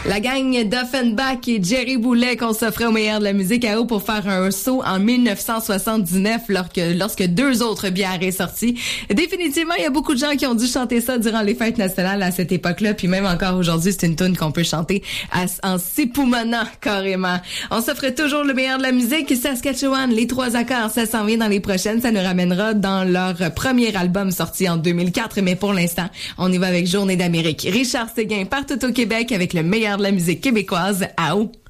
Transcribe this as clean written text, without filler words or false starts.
La gang d'Offenbach et Jerry Boulet qu'on s'offrait au meilleur de la musique à eau pour faire un saut en 1979 lorsque deux autres bières est sorti. Définitivement, il y a beaucoup de gens qui ont dû chanter ça durant les fêtes nationales à cette époque-là, puis même encore aujourd'hui, c'est une tune qu'on peut chanter en s'époumonnant carrément. On s'offre toujours le meilleur de la musique. Saskatchewan, les 3 accords, ça s'en vient dans les prochaines, ça nous ramènera dans leur premier album sorti en 2004, mais pour l'instant, on y va avec Journée d'Amérique. Richard Séguin partout au Québec avec le meilleur de la musique québécoise à eau.